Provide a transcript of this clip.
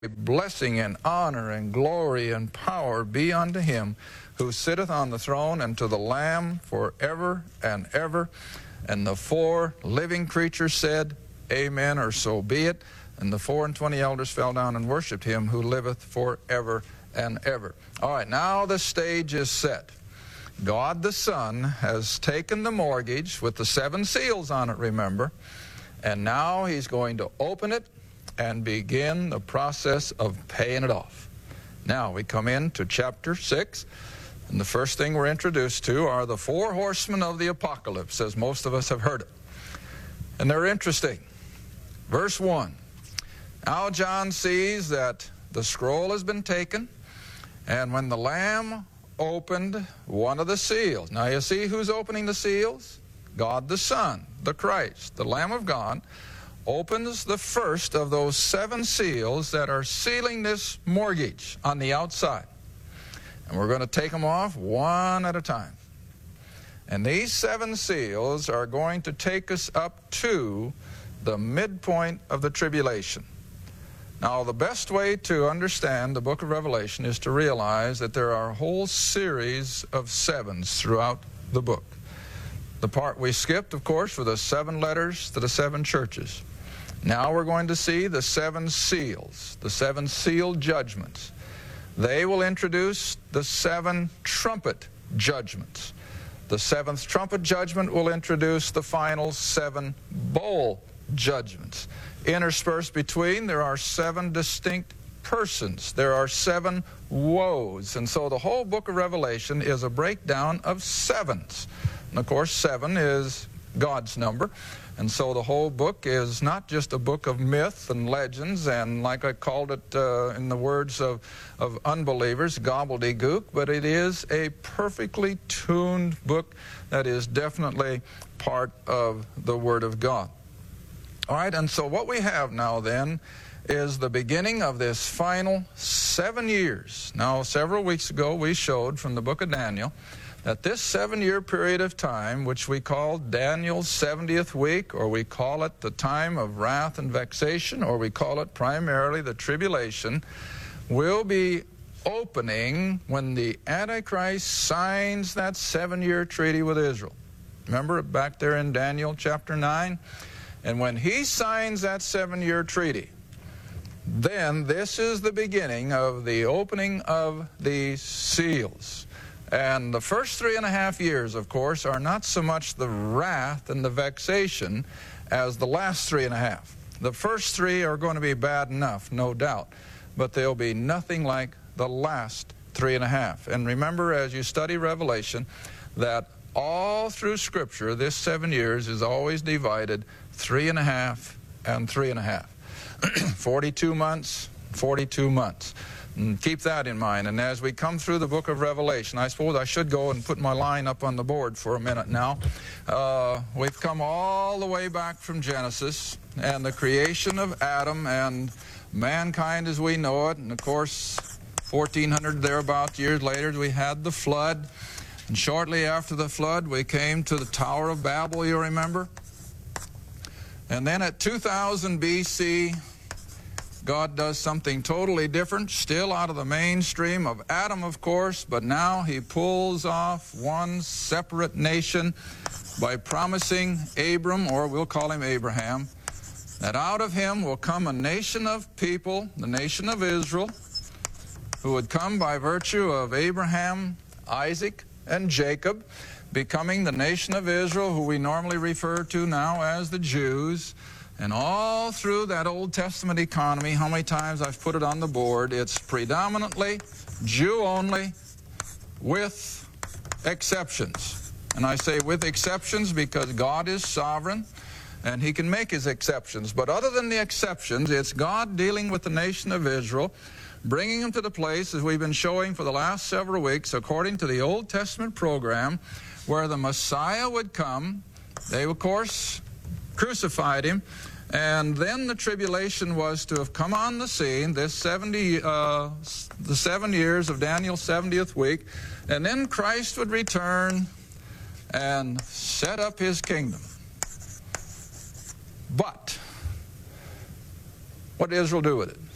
blessing and honor and glory and power be unto him who sitteth on the throne and to the Lamb forever and ever. And the 4 living creatures said, Amen, or so be it. And the 24 elders fell down and worshipped him who liveth forever and ever. All right, now the stage is set. God the Son has taken the mortgage with the 7 seals on it, remember, and now he's going to open it and begin the process of paying it off. Now we come into chapter 6, and the first thing we're introduced to are the 4 horsemen of the apocalypse, as most of us have heard it. And they're interesting. Verse 1, now John sees that the scroll has been taken, and when the Lamb opened one of the seals. Now you see who's opening the seals? God the Son, the Christ, the Lamb of God, opens the first of those 7 seals that are sealing this mortgage on the outside. And we're going to take them off one at a time. And these 7 seals are going to take us up to the midpoint of the tribulation. Now, the best way to understand the book of Revelation is to realize that there are a whole series of 7s throughout the book. The part we skipped, of course, were the 7 letters to the 7 churches. Now we're going to see the 7 seals, the 7 sealed judgments. They will introduce the 7 trumpet judgments. The 7th trumpet judgment will introduce the final 7 bowl judgments. Interspersed between, there are 7 distinct persons. There are 7 woes. And so the whole book of Revelation is a breakdown of 7s. And of course, 7 is God's number. And so the whole book is not just a book of myth and legends and, like I called it in the words of unbelievers, gobbledygook, but it is a perfectly tuned book that is definitely part of the Word of God. All right, and so what we have now then is the beginning of this final 7 years. Now, several weeks ago we showed from the book of Daniel that this 7-year period of time, which we call Daniel's 70th week, or we call it the time of wrath and vexation, or we call it primarily the tribulation, will be opening when the Antichrist signs that 7-year treaty with Israel. Remember back there in Daniel chapter 9? And when he signs that 7-year treaty, then this is the beginning of the opening of the seals. And the first 3.5 years, of course, are not so much the wrath and the vexation as the last 3.5. The first 3 are going to be bad enough, no doubt, but they'll be nothing like the last 3.5. And remember, as you study Revelation, that all through Scripture, this 7 years is always divided 3.5 and 3.5. 42 months, 42 months. And keep that in mind. And as we come through the book of Revelation, I suppose I should go and put my line up on the board for a minute now. We've come all the way back from Genesis and the creation of Adam and mankind as we know it. And of course, 1400 thereabout years later, we had the flood. And shortly after the flood, we came to the Tower of Babel, you remember? And then at 2000 BC, God does something totally different, still out of the mainstream of Adam, of course, but now he pulls off one separate nation by promising Abram, or we'll call him Abraham, that out of him will come a nation of people, the nation of Israel, who would come by virtue of Abraham, Isaac, and Jacob, becoming the nation of Israel, who we normally refer to now as the Jews. And all through that Old Testament economy, how many times I've put it on the board, it's predominantly Jew only with exceptions. And I say with exceptions because God is sovereign and he can make his exceptions. But other than the exceptions, it's God dealing with the nation of Israel, bringing them to the place, as we've been showing for the last several weeks, according to the Old Testament program, where the Messiah would come. They, of course, crucified him. And then the tribulation was to have come on the scene, the 7 years of Daniel's 70th week, and then Christ would return and set up his kingdom. But what did Israel do with it?